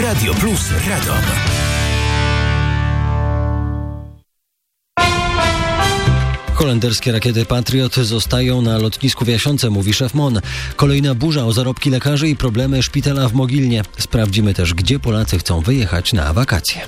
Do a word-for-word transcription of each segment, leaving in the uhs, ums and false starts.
Radio Plus Radom. Holenderskie rakiety Patriot zostają na lotnisku w Jasionce, mówi szef M O N. Kolejna burza o zarobki lekarzy i problemy szpitala w Mogilnie. Sprawdzimy też, gdzie Polacy chcą wyjechać na wakacje.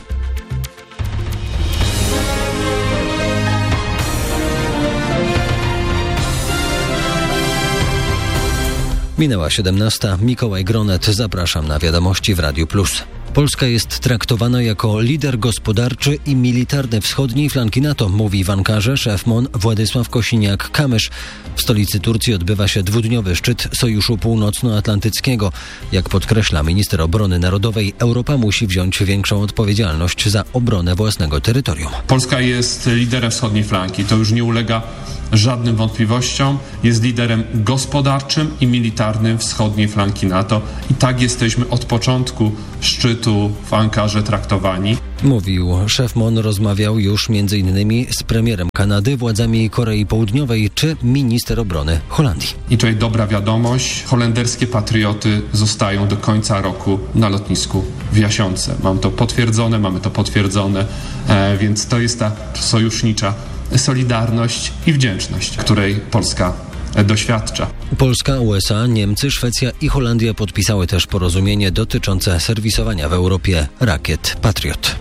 Minęła siedemnasta. Mikołaj Gronet. Zapraszam na wiadomości w Radiu Plus. Polska jest traktowana jako lider gospodarczy i militarny wschodniej flanki NATO, mówi w Ankarze szef M O N Władysław Kosiniak-Kamysz. W stolicy Turcji odbywa się dwudniowy szczyt Sojuszu Północnoatlantyckiego. Jak podkreśla minister obrony narodowej, Europa musi wziąć większą odpowiedzialność za obronę własnego terytorium. Polska jest liderem wschodniej flanki. To już nie ulega żadnym wątpliwościom. Jest liderem gospodarczym i militarnym wschodniej flanki NATO. I tak jesteśmy od początku szczytu w Ankarze traktowani. Mówił szef M O N, rozmawiał już między innymi z premierem Kanady, władzami Korei Południowej czy minister obrony Holandii. I tutaj dobra wiadomość, holenderskie patrioty zostają do końca roku na lotnisku w Jasionce. Mam to potwierdzone, mamy to potwierdzone, e, więc to jest ta sojusznicza solidarność i wdzięczność, której Polska doświadcza. Polska, U S A, Niemcy, Szwecja i Holandia podpisały też porozumienie dotyczące serwisowania w Europie rakiet Patriot.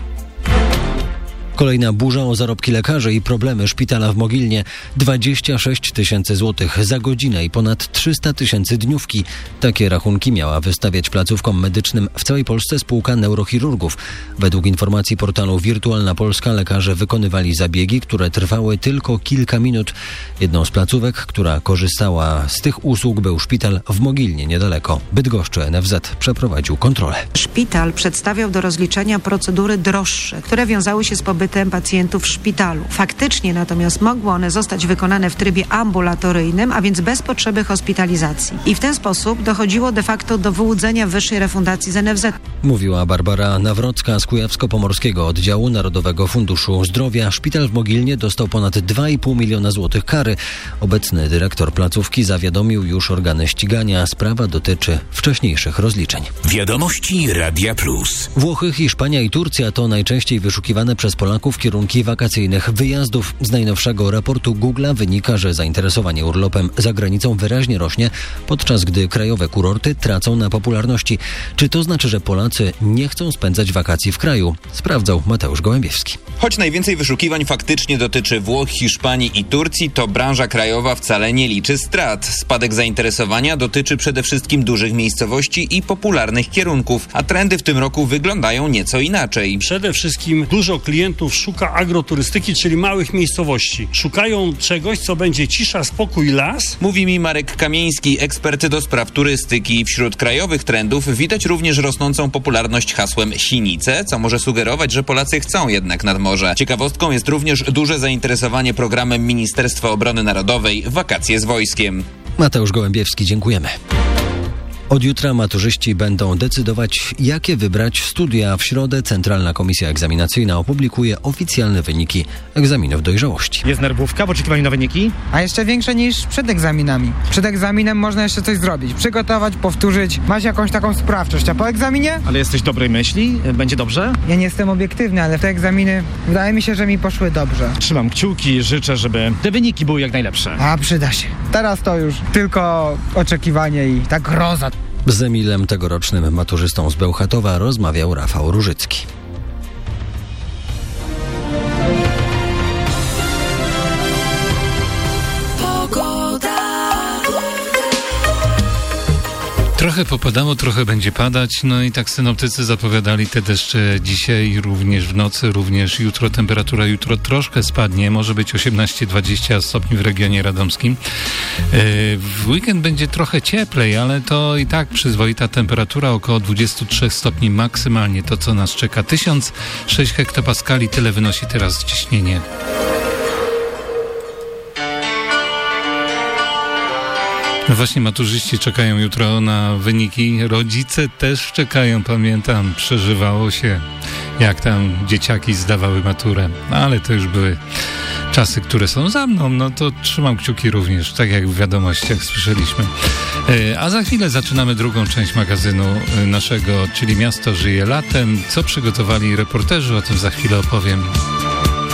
Kolejna burza o zarobki lekarzy i problemy szpitala w Mogilnie. dwadzieścia sześć tysięcy złotych za godzinę i ponad trzysta tysięcy dniówki. Takie rachunki miała wystawiać placówkom medycznym w całej Polsce spółka neurochirurgów. Według informacji portalu Wirtualna Polska lekarze wykonywali zabiegi, które trwały tylko kilka minut. Jedną z placówek, która korzystała z tych usług, był szpital w Mogilnie niedaleko. Bydgoszczy N F Z przeprowadził kontrolę. Szpital przedstawiał do rozliczenia procedury droższe, które wiązały się z pobytem pacjentów w szpitalu. Faktycznie natomiast mogły one zostać wykonane w trybie ambulatoryjnym, a więc bez potrzeby hospitalizacji. I w ten sposób dochodziło de facto do wyłudzenia wyższej refundacji z N F Z. Mówiła Barbara Nawrocka z Kujawsko-Pomorskiego Oddziału Narodowego Funduszu Zdrowia. Szpital w Mogilnie dostał ponad dwa i pół miliona złotych kary. Obecny dyrektor placówki zawiadomił już organy ścigania. Sprawa dotyczy wcześniejszych rozliczeń. Wiadomości Radia Plus. Włochy, Hiszpania i Turcja to najczęściej wyszukiwane przez Polaków kierunki wakacyjnych wyjazdów. Z najnowszego raportu Google'a wynika, że zainteresowanie urlopem za granicą wyraźnie rośnie, podczas gdy krajowe kurorty tracą na popularności. Czy to znaczy, że Polacy nie chcą spędzać wakacji w kraju? Sprawdzał Mateusz Gołębiewski. Choć najwięcej wyszukiwań faktycznie dotyczy Włoch, Hiszpanii i Turcji, to branża krajowa wcale nie liczy strat. Spadek zainteresowania dotyczy przede wszystkim dużych miejscowości i popularnych kierunków, a trendy w tym roku wyglądają nieco inaczej. Przede wszystkim dużo klientów szuka agroturystyki, czyli małych miejscowości. Szukają czegoś, co będzie cisza, spokój, las. Mówi mi Marek Kamieński, ekspert do spraw turystyki. Wśród krajowych trendów widać również rosnącą popularność hasłem Sinice, co może sugerować, że Polacy chcą jednak nad morze. Ciekawostką jest również duże zainteresowanie programem Ministerstwa Obrony Narodowej Wakacje z wojskiem. Mateusz Gołębiewski, dziękujemy. Od jutra maturzyści będą decydować, jakie wybrać studia. W środę Centralna Komisja Egzaminacyjna opublikuje oficjalne wyniki egzaminów dojrzałości. Jest nerwówka w oczekiwaniu na wyniki? A jeszcze większe niż przed egzaminami. Przed egzaminem można jeszcze coś zrobić. Przygotować, powtórzyć. Masz jakąś taką sprawczość, a po egzaminie? Ale jesteś dobrej myśli? Będzie dobrze? Ja nie jestem obiektywny, ale te egzaminy wydaje mi się, że mi poszły dobrze. Trzymam kciuki, życzę, żeby te wyniki były jak najlepsze. A przyda się. Teraz to już tylko oczekiwanie i ta groza. Z Emilem, tegorocznym maturzystą z Bełchatowa, rozmawiał Rafał Różycki. Trochę popadało, trochę będzie padać, no i tak synoptycy zapowiadali te deszcze dzisiaj, również w nocy, również jutro. Temperatura jutro troszkę spadnie, może być osiemnaście dwadzieścia stopni w regionie radomskim. W weekend będzie trochę cieplej, ale to i tak przyzwoita temperatura, około dwadzieścia trzy stopni maksymalnie, to co nas czeka. tysiąc sześć hektopaskali, tyle wynosi teraz ciśnienie. No właśnie, maturzyści czekają jutro na wyniki, rodzice też czekają, pamiętam, przeżywało się, jak tam dzieciaki zdawały maturę, no ale to już były czasy, które są za mną, no to trzymam kciuki również, tak jak w wiadomościach słyszeliśmy. A za chwilę zaczynamy drugą część magazynu naszego, czyli Miasto żyje latem. Co przygotowali reporterzy, o tym za chwilę opowiem.